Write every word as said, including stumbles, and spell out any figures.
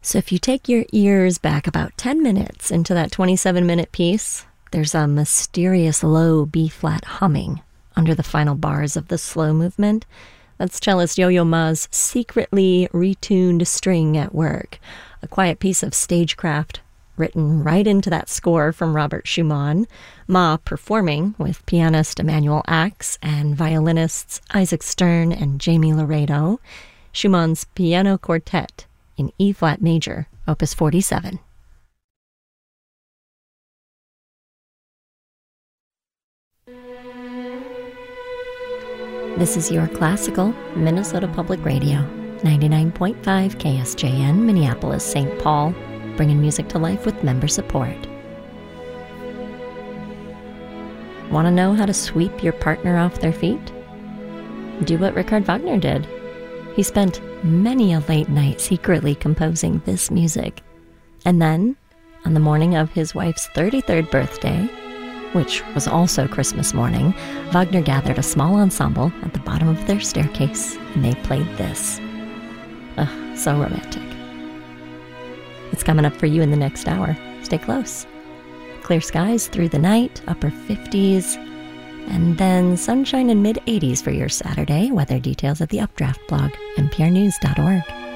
So if you take your ears back about ten minutes into that twenty-seven minute piece, there's a mysterious low B-flat humming under the final bars of the slow movement. That's cellist Yo-Yo Ma's secretly retuned string at work, a quiet piece of stagecraft written right into that score from Robert Schumann, Ma performing with pianist Emanuel Ax and violinists Isaac Stern and Jamie Laredo, Schumann's Piano Quartet in E-flat major, opus forty-seven. This is your classical Minnesota Public Radio, ninety-nine point five K S J N, Minneapolis, Saint Paul, bringing music to life with member support. Want to know how to sweep your partner off their feet? Do what Richard Wagner did. He spent many a late night secretly composing this music. And then, on the morning of his wife's thirty-third birthday, which was also Christmas morning, Wagner gathered a small ensemble at the bottom of their staircase, and they played this. Ugh, so romantic. It's coming up for you in the next hour. Stay close. Clear skies through the night, upper fifties, and then sunshine in mid eighties for your Saturday. Weather details at the Updraft blog, n p r news dot org.